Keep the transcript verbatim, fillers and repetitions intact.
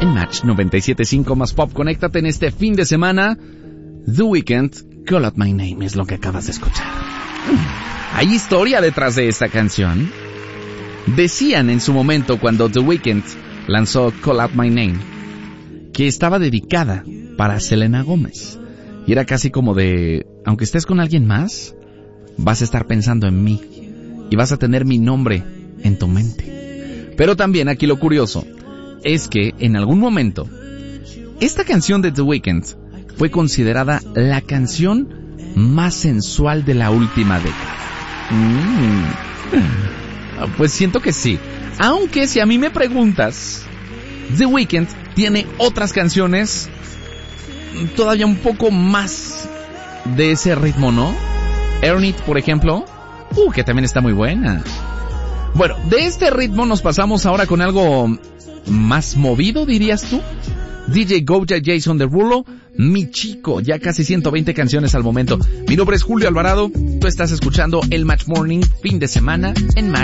En Match noventa y siete punto cinco más pop, conéctate en este fin de semana. The Weeknd, Call Out My Name es lo que acabas de escuchar. Hay historia detrás de esta canción. Decían en su momento cuando The Weeknd lanzó Call Out My Name que estaba dedicada para Selena Gómez. Y era casi como de, aunque estés con alguien más, vas a estar pensando en mí y vas a tener mi nombre en tu mente. Pero también aquí lo curioso es que en algún momento esta canción de The Weeknd fue considerada la canción más sensual de la última década. Mm. Pues siento que sí. Aunque si a mí me preguntas, The Weeknd tiene otras canciones todavía un poco más de ese ritmo, ¿no? Earn It, por ejemplo, uh, que también está muy buena. Bueno, de este ritmo nos pasamos ahora con algo más movido, dirías tú. D J Goja, Jason Derulo, Mi Chico, ya casi ciento veinte canciones al momento. Mi nombre es Julio Alvarado, tú estás escuchando el Match Morning, fin de semana en Match.